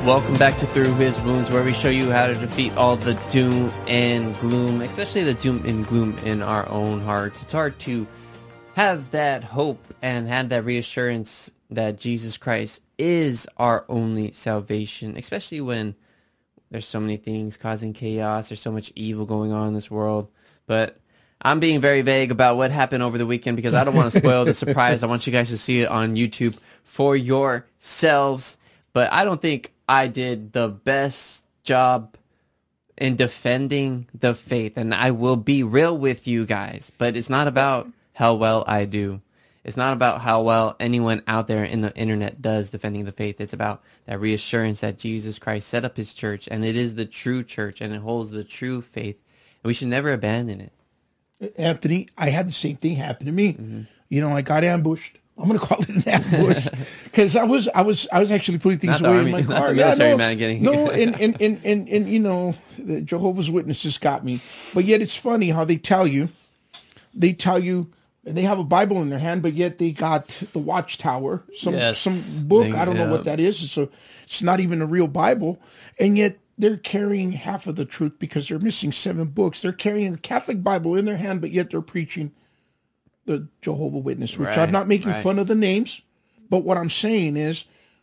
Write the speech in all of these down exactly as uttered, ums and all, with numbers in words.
Welcome back to Through His Wounds, where we show you how to defeat all the doom and gloom, especially the doom and gloom in our own hearts. It's hard to have that hope and have that reassurance that Jesus Christ is our only salvation, especially when there's so many things causing chaos. There's so much evil going on in this world. But I'm being very vague about what happened over the weekend because I don't want to spoil the surprise. I want you guys to see it on YouTube for yourselves. But I don't think I did the best job in defending the faith. And I will be real with you guys. But it's not about how well I do. It's not about how well anyone out there in the internet does defending the faith. It's about that reassurance that Jesus Christ set up his church. And it is the true church. And it holds the true faith. And we should never abandon it. Anthony, I had the same thing happen to me. Mm-hmm. You know, I got ambushed. I'm going to call it an ambush because I was, I was, I was actually putting things not away army, in my not car. The yeah, military no, man getting no, and, and, and, and, and, you know, the Jehovah's Witnesses got me. But yet it's funny how they tell you, they tell you, they have a Bible in their hand, but yet they got the Watchtower, some yes. some book. They, I don't yeah. know what that is. It's a, it's not even a real Bible, and yet they're carrying half of the truth because they're missing seven books. They're carrying the Catholic Bible in their hand, but yet they're preaching the Jehovah's Witness, which right, I'm not making right. fun of the names, but what I'm saying is,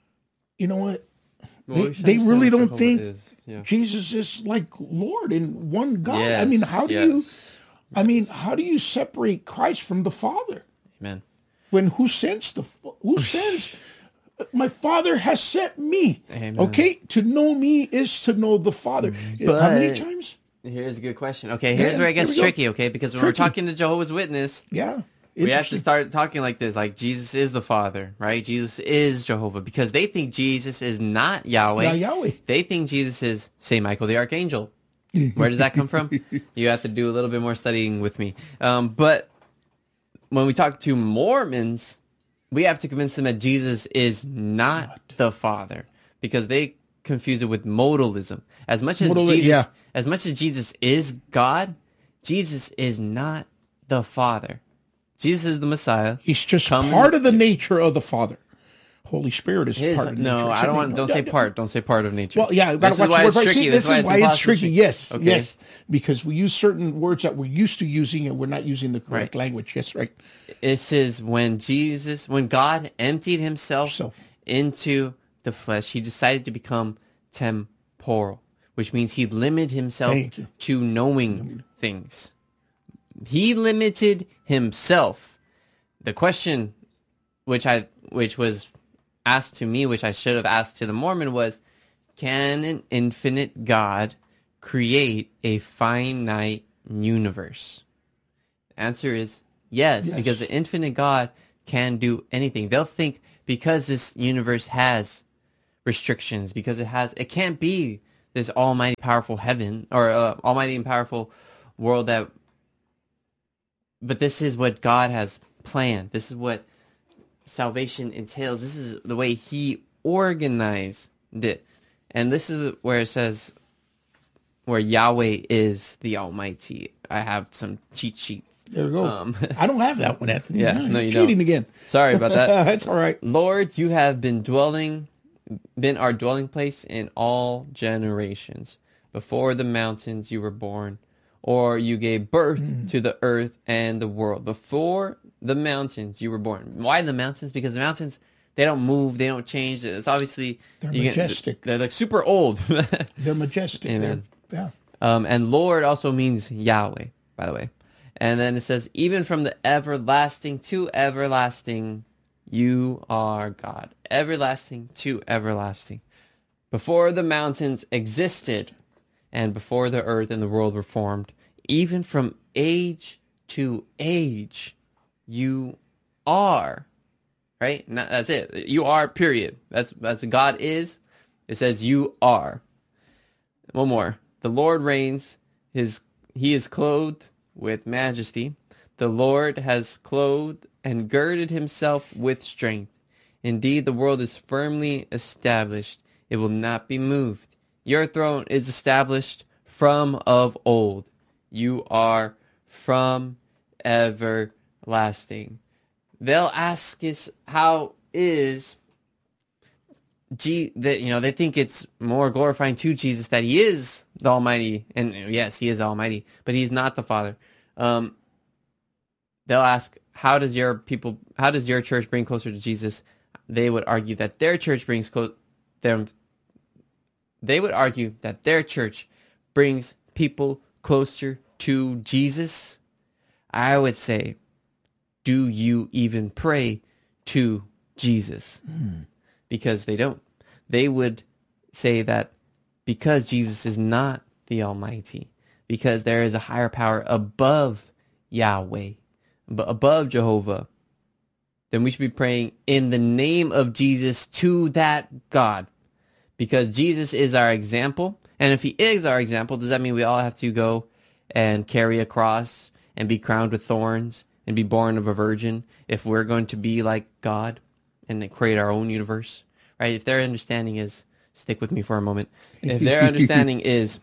you know what? Well, they they really don't Jehovah think is. Yeah. Jesus is like Lord and one God. Yes, I mean, how do yes. you? I mean, how do you separate Christ from the Father? Amen. When who sends the who sends? My Father has sent me. Amen. Okay, to know me is to know the Father. But how many times? Here's a good question. Okay, here's Yeah, where it gets here we go. tricky. Okay, because when Tricky. we're talking to Jehovah's Witness, Yeah, we have to interesting. start talking like this, like Jesus is the Father, right? Jesus is Jehovah, because they think Jesus is not Yahweh. Not Yahweh. They think Jesus is Saint Michael the Archangel. Where does that come from? You have to do a little bit more studying with me. Um, but when we talk to Mormons, we have to convince them that Jesus is not Not. the Father, because they confuse it with modalism. As much as Modal- Jesus, yeah. as much as Jesus is God, Jesus is not the Father. Jesus is the Messiah. He's just Come- part of the nature of the Father. Holy Spirit is His, part of the no, nature. I don't want. Don't say part. Don't say part of nature. Well, yeah, you this gotta is watch why the it's word. tricky. See, This this is why it's impossible tricky. to- Yes, Okay. yes, because we use certain words that we're used to using, and we're not using the correct Right. language. Yes, right. It says when Jesus, when God emptied himself So. into the flesh, he decided to become temporal, which means he limited himself Thank you. to knowing things. He limited himself. The question, which I, which was asked to me, which I should have asked to the Mormon, was, can an infinite God create a finite universe? The answer is yes, Yes. because the infinite God can do anything. They'll think because this universe has restrictions, because it has, it can't be this almighty powerful heaven or uh, almighty and powerful world that, but this is what God has planned. This is what salvation entails. This is the way he organized it. And this is where it says where Yahweh is the Almighty. I have some cheat sheets. There we go. Um, I don't have that one, Anthony. Yeah, No, no, you're you cheating don't. again. Sorry about that. That's all right. Lord, you have been dwelling, been our dwelling place in all generations. Before the mountains you were born, or you gave birth Mm. to the earth and the world. Before the mountains you were born. Why the mountains? Because the mountains, they don't move, they don't change. It's obviously They're you get- majestic. they're like super old. They're majestic. Amen. They're, Um, and Lord also means Yahweh, by the way. And then it says, even from the everlasting to everlasting, you are God. Everlasting to everlasting. Before the mountains existed, and before the earth and the world were formed, even from age to age, you are. Right? And that- that's it. You are, period. That's, that's what God is. It says you are. One more. The Lord reigns. His He is clothed with majesty. The Lord has clothed and girded himself with strength. Indeed, the world is firmly established. It will not be moved. Your throne is established from of old. You are from everlasting. They'll ask us, how is G, that you know, they think it's more glorifying to Jesus that he is the Almighty, and yes, he is the Almighty, but he's not the Father. Um, they'll ask, how does your people, how does your church bring closer to Jesus? They would argue that their church brings close them. They would argue that their church brings people closer to Jesus. I would say, do you even pray to Jesus? Mm. Because they don't. They would say that because Jesus is not the Almighty, because there is a higher power above Yahweh, above Jehovah, then we should be praying in the name of Jesus to that God. Because Jesus is our example. And if he is our example, does that mean we all have to go and carry a cross and be crowned with thorns and be born of a virgin if we're going to be like God and create our own universe? Right? If their understanding is, stick with me for a moment, if their understanding is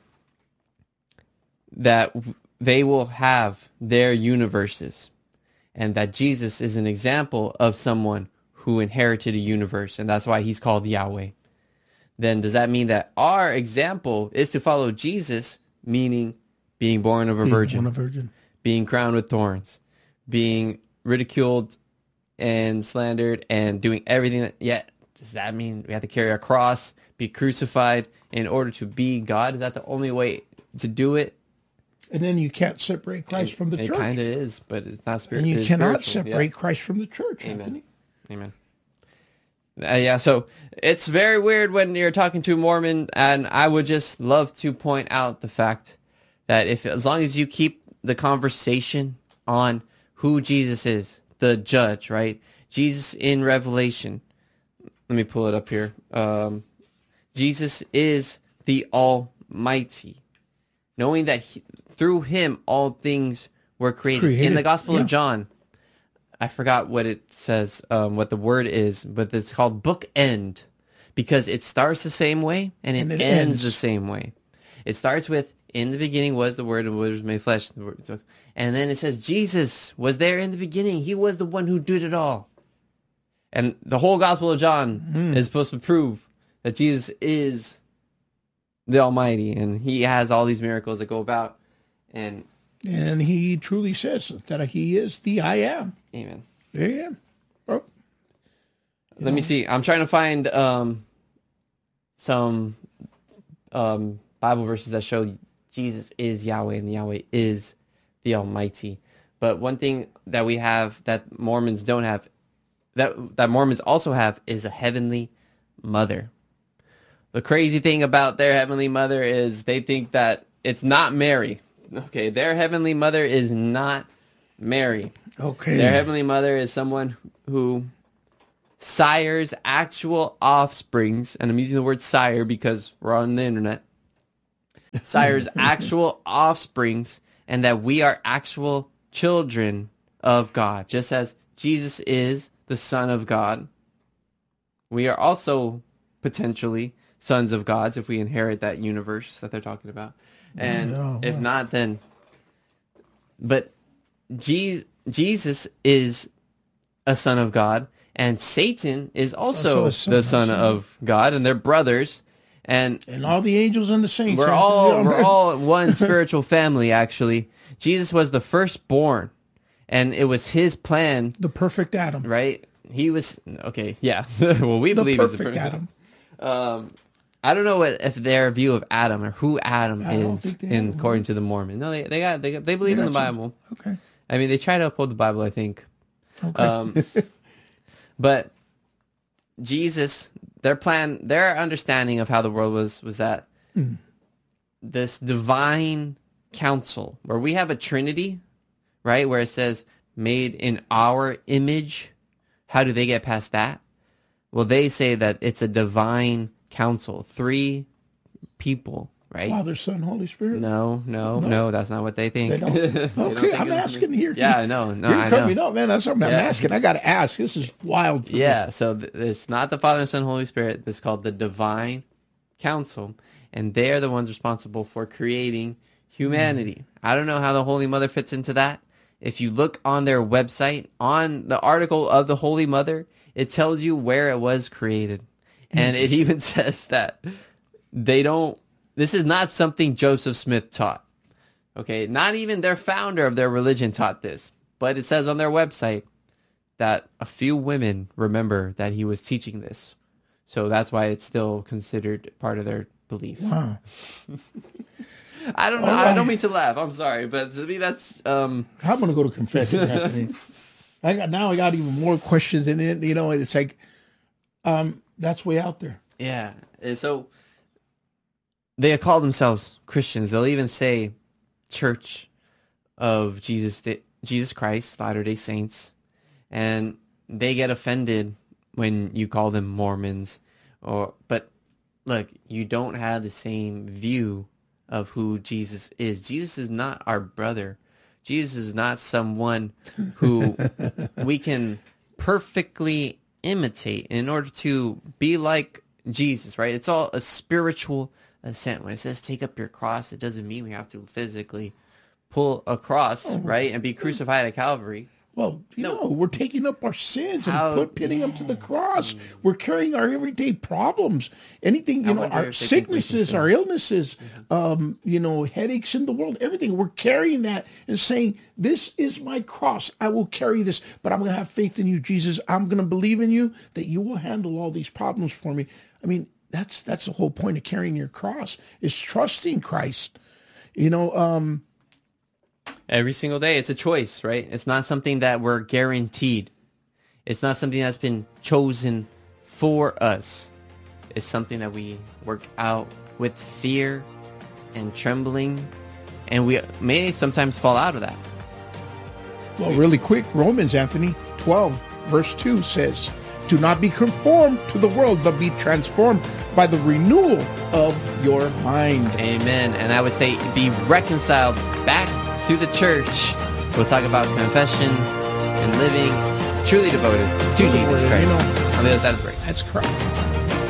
that they will have their universes and that Jesus is an example of someone who inherited a universe and that's why he's called Yahweh, then does that mean that our example is to follow Jesus, meaning being born of a virgin, born a virgin, being crowned with thorns, being ridiculed and slandered and doing everything that, yet does that mean we have to carry a cross, be crucified in order to be God? Is that the only way to do it? And then you can't separate Christ it, from the it church. It kind of is, but it's not spiritual. And you cannot separate yeah. Christ from the church. Amen. Anthony. Amen. Uh, yeah, so it's very weird when you're talking to a Mormon, and I would just love to point out the fact that if as long as you keep the conversation on who Jesus is, the judge, right? Jesus in Revelation. Let me pull it up here. Um, Jesus is the Almighty. Knowing that he, through him all things were created. created. In the Gospel yeah. of John, I forgot what it says, um, what the word is, but it's called bookend because it starts the same way and it, and it ends, ends the same way. It starts with, in the beginning was the Word, and the Word was made flesh. And then it says, Jesus was there in the beginning. He was the one who did it all. And the whole Gospel of John mm. is supposed to prove that Jesus is the Almighty, and he has all these miracles that go about. And and he truly says that he is the I am. Amen. There you am. Oh. Let know. me see. I'm trying to find um, some um, Bible verses that show Jesus is Yahweh and Yahweh is the Almighty. But one thing that we have that Mormons don't have, that that Mormons also have, is a heavenly mother. The crazy thing about their heavenly mother is they think that it's not Mary. Okay, their heavenly mother is not Mary. Okay. Their heavenly mother is someone who sires actual offsprings, and I'm using the word sire because we're on the internet, sires actual offsprings, and that we are actual children of God. Just as Jesus is the Son of God, we are also potentially sons of gods if we inherit that universe that they're talking about. And oh, no. if not, then... But Je- Jesus is a son of God, and Satan is also, also son, the son of God, and they're brothers. And and all the angels and the saints. We're all we're all one spiritual family, actually. Jesus was the firstborn, and it was his plan. The perfect Adam. Right? He was... Okay, yeah. Well, we the believe he's the perfect perfect Adam. Um, I don't know what if their view of Adam or who Adam is in according to the Mormon. No, they they got they got, they believe in the Bible. Okay. I mean, they try to uphold the Bible, I think. Okay. Um, but Jesus, their plan, their understanding of how the world was was that mm. this divine council, where we have a Trinity, right, where it says made in our image. How do they get past that? Well, they say that it's a divine council, three people, right? Father, Son, Holy Spirit. No, no, no, no that's not what they think. They don't. They Okay, don't I'm asking here. Yeah, no, no, You're I cutting know. me up, man. That's something yeah. I'm asking. I got to ask. This is wild. Yeah, me. so th- it's not the Father, Son, Holy Spirit. It's called the divine council, and they're the ones responsible for creating humanity. Mm. I don't know how the Holy Mother fits into that. If you look on their website, on the article of the Holy Mother, it tells you where it was created. And it even says that they don't, this is not something Joseph Smith taught. Okay, not even their founder of their religion taught this. But it says on their website that a few women remember that he was teaching this. So that's why it's still considered part of their belief. Wow. I don't know. All I right. don't mean to laugh. I'm sorry. But to me, that's... Um... I'm going to go to confession, Anthony. I got, now I got even more questions. And then, you know, it's like, um, that's way out there. Yeah. And so they call themselves Christians. They'll even say Church of Jesus Jesus Christ, Latter-day Saints. And they get offended when you call them Mormons. Or but look, you don't have the same view of who Jesus is. Jesus is not our brother. Jesus is not someone who we can perfectly imitate in order to be like Jesus, right? It's all a spiritual ascent. When it says take up your cross, it doesn't mean we have to physically pull a cross, right, and be crucified at Calvary. Well, you No. know, we're taking up our sins and How- put, pitting them to the cross. We're carrying our everyday problems. Anything, I you know, wonder our if they think we can sicknesses, sin. our illnesses, um, you know, headaches in the world, everything. We're carrying that and saying, this is my cross. I will carry this, but I'm going to have faith in you, Jesus. I'm going to believe in you that you will handle all these problems for me. I mean, that's that's the whole point of carrying your cross, is trusting Christ. You know, um, Every single day, it's a choice, right? It's not something that we're guaranteed. It's not something that's been chosen for us. It's something that we work out with fear and trembling, and we may sometimes fall out of that. well, really quick, Romans, Anthony, twelve, verse two says, do not be conformed to the world, but be transformed by the renewal of your mind. Amen. And I would say be reconciled back to the church. We'll talk about confession and living truly devoted to Jesus You Christ know, on the other side of the break. That's correct.